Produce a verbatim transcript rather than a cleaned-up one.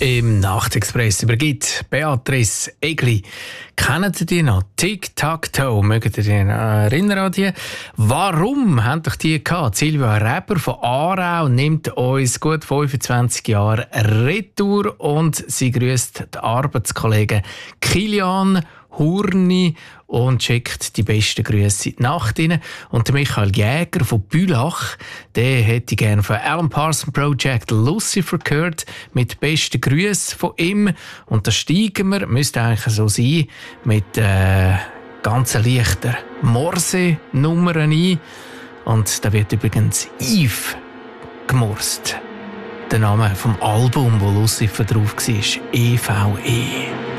im Nachtexpress übergibt Beatrice Egli. Kennen Sie die noch? Tic-Tac-Toe, mögt ihr dich noch erinnern an die? Warum haben doch die gehabt? Silvia Reber von Aarau nimmt uns gut fünfundzwanzig Jahre Retour und sie grüßt die Arbeitskollegen Kilian Hurni und schickt die besten Grüße in die Nacht rein. Und der Michael Jäger von Bülach, der hätte gerne von Alan Parsons Project Lucifer gehört, mit besten Grüßen von ihm. Und da steigen wir, müsste eigentlich so sein, mit äh, ganz leichter Morse-Nummern ein. Und da wird übrigens Yves gemorst. Der Name vom Album, wo Lucifer drauf war, E V E.